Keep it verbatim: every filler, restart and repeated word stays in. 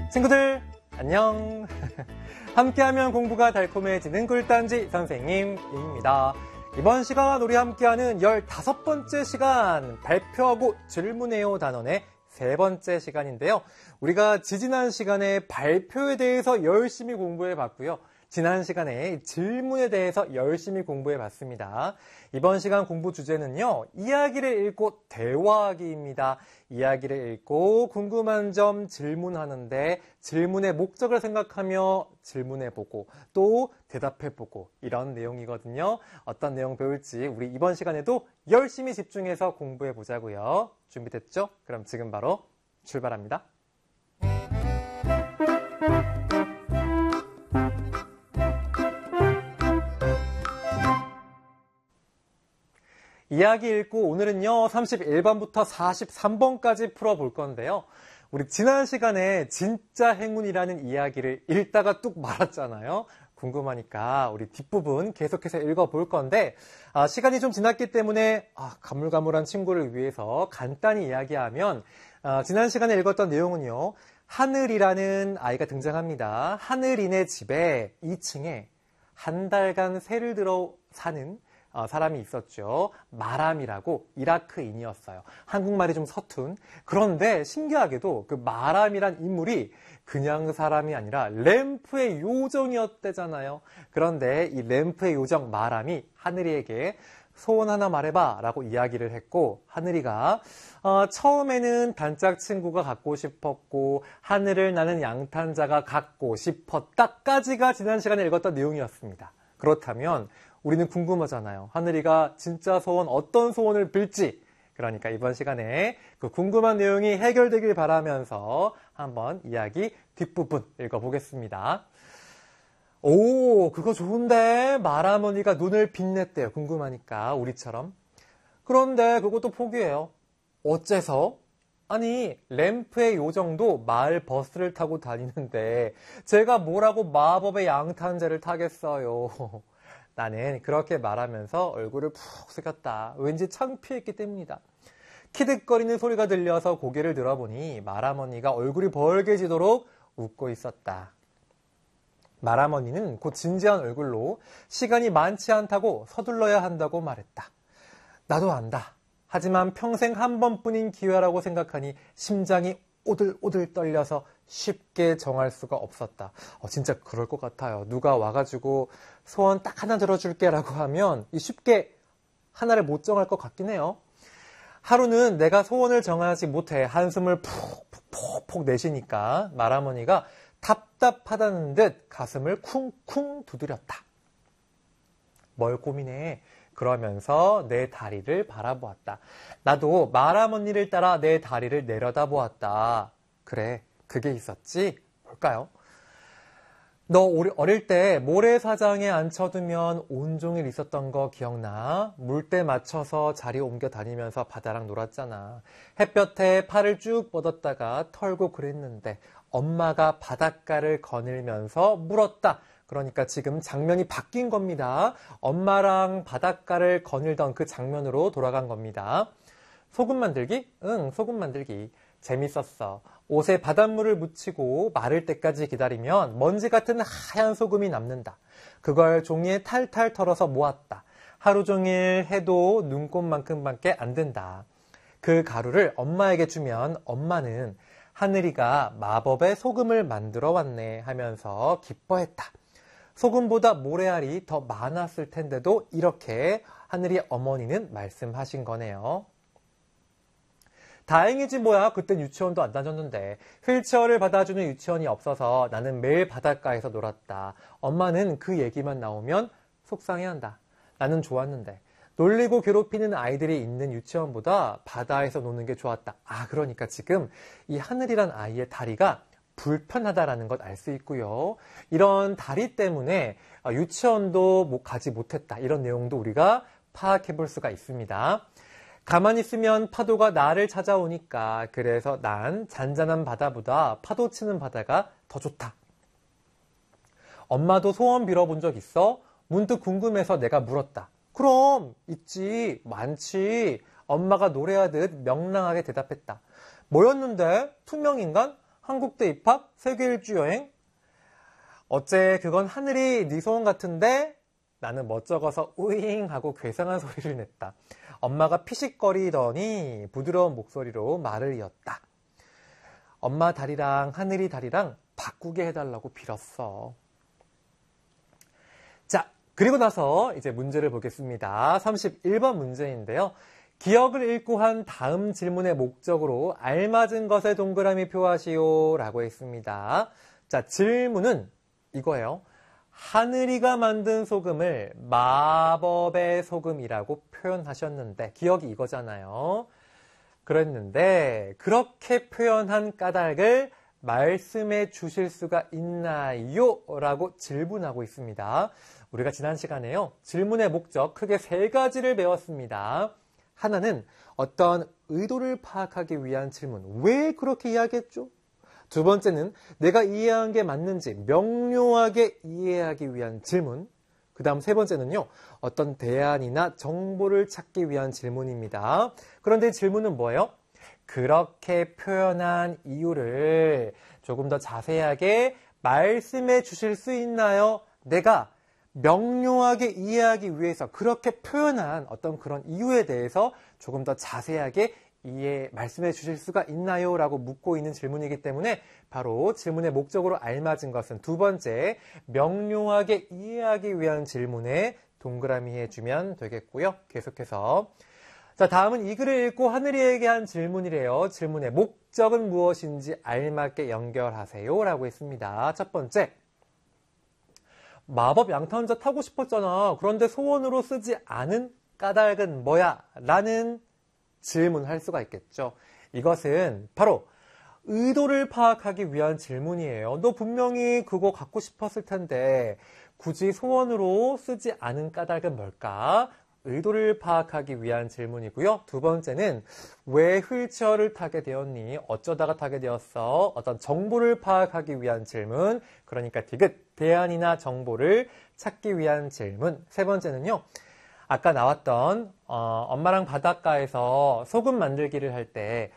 친구들 안녕. 함께하면 공부가 달콤해지는 꿀단지 선생님입니다. 이번 시간 우리 함께하는 열다섯 번째 시간 발표하고 질문해요 단원의 세 번째 시간인데요. 우리가 지지난 시간에 발표에 대해서 열심히 공부해 봤고요. 지난 시간에 질문에 대해서 열심히 공부해 봤습니다. 이번 시간 공부 주제는요. 이야기를 읽고 대화하기입니다. 이야기를 읽고 궁금한 점 질문하는데 질문의 목적을 생각하며 질문해보고 또 대답해보고 이런 내용이거든요. 어떤 내용 배울지 우리 이번 시간에도 열심히 집중해서 공부해 보자고요. 준비됐죠? 그럼 지금 바로 출발합니다. 이야기 읽고 오늘은요 삼십일 번부터 사십삼 번까지 풀어볼 건데요. 우리 지난 시간에 진짜 행운이라는 이야기를 읽다가 뚝 말았잖아요. 궁금하니까 우리 뒷부분 계속해서 읽어볼 건데 아, 시간이 좀 지났기 때문에 아, 가물가물한 친구를 위해서 간단히 이야기하면 아, 지난 시간에 읽었던 내용은요. 하늘이라는 아이가 등장합니다. 하늘이네 집에 이 층에 한 달간 새를 들어 사는 어, 사람이 있었죠. 마람이라고 이라크인이었어요. 한국말이 좀 서툰. 그런데 신기하게도 그 마람이란 인물이 그냥 사람이 아니라 램프의 요정이었대잖아요. 그런데 이 램프의 요정 마람이 하늘이에게 소원 하나 말해봐 라고 이야기를 했고 하늘이가 어, 처음에는 단짝 친구가 갖고 싶었고 하늘을 나는 양탄자가 갖고 싶었다까지가 지난 시간에 읽었던 내용이었습니다. 그렇다면 우리는 궁금하잖아요. 하늘이가 진짜 소원 어떤 소원을 빌지. 그러니까 이번 시간에 그 궁금한 내용이 해결되길 바라면서 한번 이야기 뒷부분 읽어보겠습니다. 오, 그거 좋은데 마라머니가 눈을 빛냈대요. 궁금하니까 우리처럼. 그런데 그것도 포기해요. 어째서? 아니 램프의 요정도 마을 버스를 타고 다니는데 제가 뭐라고 마법의 양탄자를 타겠어요. 나는 그렇게 말하면서 얼굴을 푹 숙였다. 왠지 창피했기 때문이다. 키득거리는 소리가 들려서 고개를 들어보니 마라머니가 얼굴이 벌게지도록 웃고 있었다. 마라머니는 곧 진지한 얼굴로 시간이 많지 않다고 서둘러야 한다고 말했다. 나도 안다. 하지만 평생 한 번뿐인 기회라고 생각하니 심장이 오들오들 떨려서 쉽게 정할 수가 없었다. 어, 진짜 그럴 것 같아요. 누가 와가지고 소원 딱 하나 들어줄게 라고 하면 쉽게 하나를 못 정할 것 같긴 해요. 하루는 내가 소원을 정하지 못해 한숨을 푹푹푹 내쉬니까 마라머니가 답답하다는 듯 가슴을 쿵쿵 두드렸다. 뭘 고민해? 그러면서 내 다리를 바라보았다. 나도 마라머니를 따라 내 다리를 내려다보았다. 그래, 그게 있었지? 뭘까요? 너 어릴 때 모래사장에 앉혀두면 온종일 있었던 거 기억나? 물때 맞춰서 자리 옮겨 다니면서 바다랑 놀았잖아. 햇볕에 팔을 쭉 뻗었다가 털고 그랬는데 엄마가 바닷가를 거닐면서 물었다. 그러니까 지금 장면이 바뀐 겁니다. 엄마랑 바닷가를 거닐던 그 장면으로 돌아간 겁니다. 소금 만들기? 응, 소금 만들기. 재밌었어. 옷에 바닷물을 묻히고 마를 때까지 기다리면 먼지 같은 하얀 소금이 남는다. 그걸 종이에 탈탈 털어서 모았다. 하루 종일 해도 눈곱만큼밖에 안 된다. 그 가루를 엄마에게 주면 엄마는 하늘이가 마법의 소금을 만들어 왔네 하면서 기뻐했다. 소금보다 모래알이 더 많았을 텐데도 이렇게 하늘이 어머니는 말씀하신 거네요. 다행이지 뭐야. 그땐 유치원도 안 다녔는데. 휠체어를 받아주는 유치원이 없어서 나는 매일 바닷가에서 놀았다. 엄마는 그 얘기만 나오면 속상해한다. 나는 좋았는데. 놀리고 괴롭히는 아이들이 있는 유치원보다 바다에서 노는 게 좋았다. 아, 그러니까 지금 이 하늘이란 아이의 다리가 불편하다라는 것 알 수 있고요. 이런 다리 때문에 유치원도 가지 못했다. 이런 내용도 우리가 파악해 볼 수가 있습니다. 가만히 있으면 파도가 나를 찾아오니까 그래서 난 잔잔한 바다보다 파도 치는 바다가 더 좋다. 엄마도 소원 빌어본 적 있어? 문득 궁금해서 내가 물었다. 그럼 있지. 많지. 엄마가 노래하듯 명랑하게 대답했다. 뭐였는데? 투명인간? 한국대 입학, 세계 일주 여행. 어째 그건 하늘이 네 소원 같은데 나는 멋쩍어서 우잉 하고 괴상한 소리를 냈다. 엄마가 피식거리더니 부드러운 목소리로 말을 이었다. 엄마 다리랑 하늘이 다리랑 바꾸게 해달라고 빌었어. 자, 그리고 나서 이제 문제를 보겠습니다. 삼십일 번 문제인데요. 기억을 읽고 한 다음 질문의 목적으로 알맞은 것에 동그라미 표하시오 라고 했습니다. 자, 질문은 이거예요. 하늘이가 만든 소금을 마법의 소금이라고 표현하셨는데 기억이 이거잖아요. 그랬는데 그렇게 표현한 까닭을 말씀해 주실 수가 있나요? 라고 질문하고 있습니다. 우리가 지난 시간에요. 질문의 목적 크게 세 가지를 배웠습니다. 하나는 어떤 의도를 파악하기 위한 질문. 왜 그렇게 이야기했죠? 두 번째는 내가 이해한 게 맞는지 명료하게 이해하기 위한 질문. 그 다음 세 번째는요. 어떤 대안이나 정보를 찾기 위한 질문입니다. 그런데 질문은 뭐예요? 그렇게 표현한 이유를 조금 더 자세하게 말씀해 주실 수 있나요? 내가 명료하게 이해하기 위해서 그렇게 표현한 어떤 그런 이유에 대해서 조금 더 자세하게 이해, 말씀해 주실 수가 있나요? 라고 묻고 있는 질문이기 때문에 바로 질문의 목적으로 알맞은 것은 두 번째, 명료하게 이해하기 위한 질문에 동그라미 해주면 되겠고요. 계속해서 자, 다음은 이 글을 읽고 하늘이에게 한 질문이래요. 질문의 목적은 무엇인지 알맞게 연결하세요. 라고 했습니다. 첫 번째, 마법 양탄자 타고 싶었잖아. 그런데 소원으로 쓰지 않은 까닭은 뭐야? 라는 질문할 수가 있겠죠. 이것은 바로 의도를 파악하기 위한 질문이에요. 너 분명히 그거 갖고 싶었을 텐데 굳이 소원으로 쓰지 않은 까닭은 뭘까? 의도를 파악하기 위한 질문이고요. 두 번째는 왜 휠체어를 타게 되었니? 어쩌다가 타게 되었어? 어떤 정보를 파악하기 위한 질문. 그러니까 디귿, 대안이나 정보를 찾기 위한 질문. 세 번째는요. 아까 나왔던 어, 엄마랑 바닷가에서 소금 만들기를 할 때